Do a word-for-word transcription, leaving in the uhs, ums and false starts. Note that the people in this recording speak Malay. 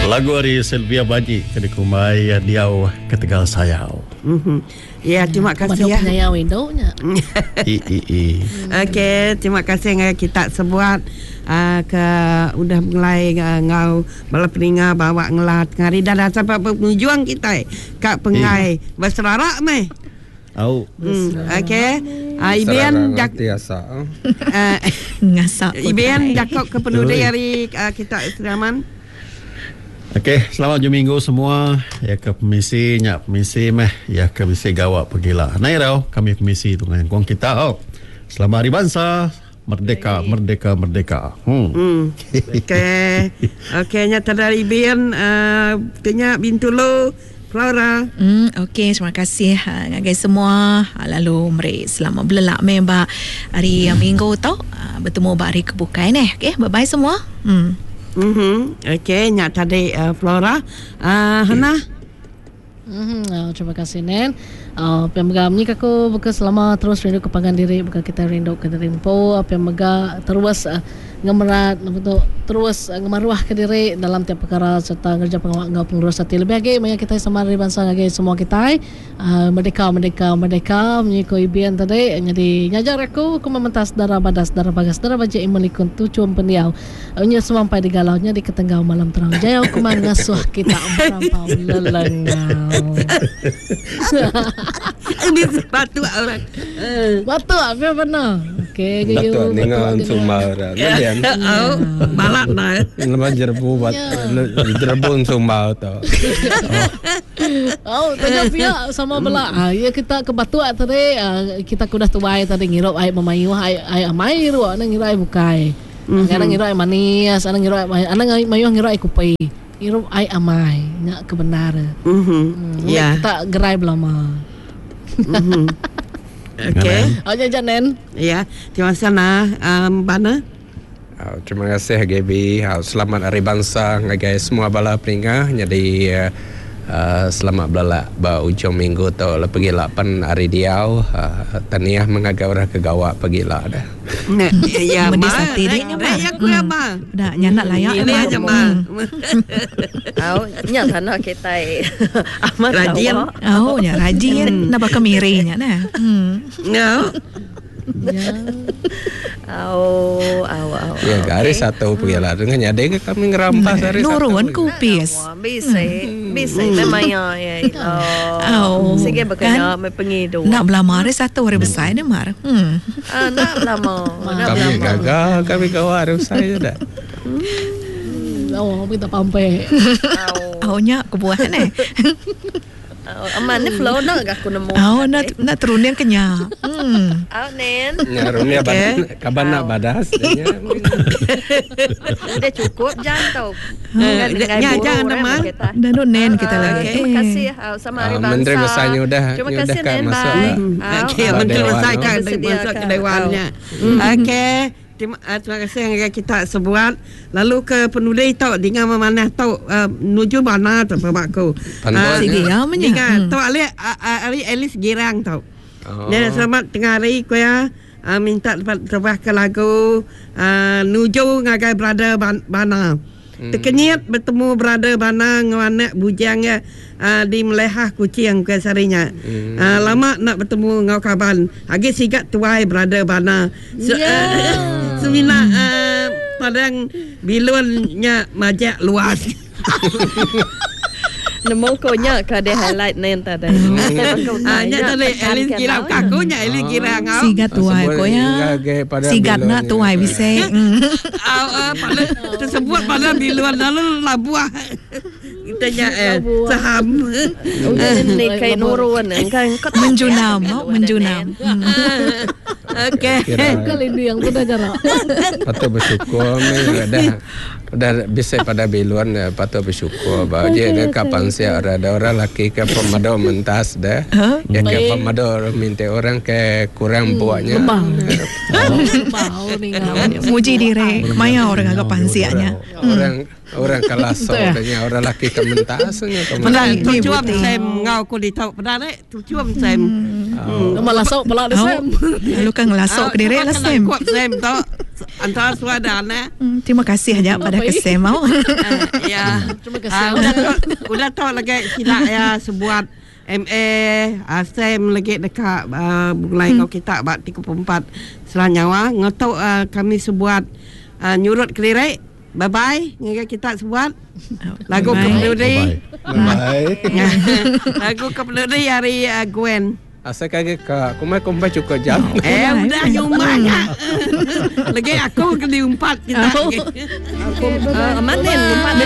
Lagu dari Sylvia Baji kadi kumai diau ke Tegal Sayau. Mm-hmm. Ya, terima kasih ya. Penyayang windownya. I i i. Okey, terima kasih yang kita sebuat uh, ke udah mulai uh, ngau bala peninga bawa ngelat ngari dah dah sampai penjuang kita kat pengai berserarak meh. Au. Hmm, okey. Ah uh, Iben jak biasa. Uh, ngasak. Iben jakok ke penudi hari uh, kita Siraman. Okey, selamat je minggu semua. Ya ke permisi, nyak permisi meh. Ya ke bisi gawak pergilah. Nai rau, kami permisi tu dengan kuang kita. Oh. Selamat Hari Bangsa. Merdeka, merdeka, merdeka. Hmm. Hmm. Okey. Okey, nyata dari Iben uh, tanya Bintulu Flora. Hmm, okey, terima kasih ha, guys semua. Ha, lalu mari selamat belelak member hari hmm. minggu tau. Ha, bertemu hari kebukaan eh. Okey, bye bye semua. Hmm. Mhm. Okey, nyak tadi uh, Flora. Uh, Hana. Mhm. Uh, terima kasih Nen. Uh, apa yang megah ni aku buka selama terus rindu kepangan diri buka kita rindu ke diri po apa yang megah terus uh, ngemerat untuk terus uh, ngemaruah ke diri dalam tiap perkara serta kerja pengawal ngau pengurus hati lebih lagi banyak kita sama dari bangsa lagi semua kita uh, merdeka merdeka merdeka menyiko ibian tadi jadi ngajar aku aku mementas darah badas darah bagas darah baja imunikun tujuan pendiau nya semampai di galaunya di ketenggau malam terang jaya aku mangasuh kita merampau lelengau. Ini sepatu orang. Uh. Batu apa benar? Okey, Batu dengan Sumbar. Kemudian. Oh, balak nah. Nama jerbu bat jerbu Sumbar tu. Oh, tanya pihak sama bela. Ah, ya kita ke Batu tadi kita kudah tuai tadi ngirup air memayu air air amai ru ana ngirup air bukai. Kadang ngirup air manis, ana ngirup ana mayu ngirup air kupai. Ngirup air amai, nak kebenaran. Mhm. Ya. Kita gerai belama. Mhm. Okey. Aja Janen. Ya, terima kasih nah um, Bana. Uh, terima kasih Gaby. Uh, selamat Hari Bangsa ngagai semua bala peringah. Jadi uh, uh, selamat belala ba ujung minggu tu la pergi lapan hari diau. Uh, taniah mengagai orang ke gawak pergi lah dah. Nah, ya Mendesa tiriknya mah. Ya aku ya mah. Dah nyanak layak Ini mah. aja mah. Au nya tanah kita amat Rajin. Oh, nya rajin. Nak bakal mirenya nah. Hmm. No. Ya. Au au au. Ya garis satu pergi lah dengan nyade ke kami ngerampas hari satu. Nuruan kupis. Bisa bisa memang ya ya. Oh. Sige bekerja me pengidu. Nak belamar satu hari besar ni mar. Hmm. Ah nak lama. Kami gagal, kami kawar saya dah. Oh, kita pampai. Au. Oh, nya kebuahan eh. Aman ni flow nak aku nemu. Oh, nak nak turun yang kenyang. Hmm. Au nen. Nyarunia badan kaban nak badas. Udah cukup jangan tau. Ya jangan demang. Dan nen kita lagi. Terima kasih sama Hari Bangsa. Menteri besarnya udah Terima udah kasih kan Nen. masuk. Okey, menteri besar kan masuk ke dewannya. Okey. Terima, uh, terima kasih yang kita sebuat. Lalu ke penulis tahu dengan mana tahu uh, nuju mana tu pemaku. Panduan. Sige ya menya. Dengan tahu ali ali Elis Girang tahu. Oh. Jadi selamat tengah hari ko ya. Uh, minta terbah ke lagu uh, nuju ngagai brother ban, bana. Hmm. Terkenyit bertemu brother bana nganak bujangnya uh, di melehah kucing ke sarinya. Hmm. Uh, lama nak bertemu ngau kaban. Agi sigat tuai brother bana. So, yeah. uh, Semina uh, padang bilunnya majak luas. Nemu ko nya ka de highlight nen tadi. Ah nya tadi Elis kira kaku nya Elis kira ngau. Sigat tuai ko ya. Sigat nak tuai bisa. Ah pada tersebut pada biluan lalu labuah. Kita nya eh saham. Ni kai nuruan kan menjunam, menjunam. Okey. Kali ini yang sudah jarak. Patut bersyukur dah dah bisa pada biluan patut bersyukur bahawa dia ni kapan sia ada orang laki ke pemado mentas dah. Ya ke pemado minta orang ke kurang buatnya. Muji diri maya orang agak pansianya. Orang orang kalas soalnya orang laki ke mentasnya. Pernah tujuan sem ngau ko di tahu pernah ni tujuan sem. Malah sok malah sem. Lalu kan lasok ke diri lah sem. Kuat sem tu. antara suadan eh. Hmm, terima kasih aja pada kesem mau. Uh, ya. Terima kasih. Ah, udah tahu, udah tahu lagi sila ya sebuat M A uh, Sam lagi dekat uh, mulai hmm. kau kita bat tiga puluh empat Selanyawa ngotok uh, kami sebuat uh, nyurut kelirik. Bye bye. Ngagai kita sebuat lagu Kepeluri. Bye. Lagu Kepeluri hari uh, Gwen. Asa kage ka kumai kumai cukup jam. Eh udah nyumanya. Lagi aku ke diumpat kita. Aku uh, amanin empat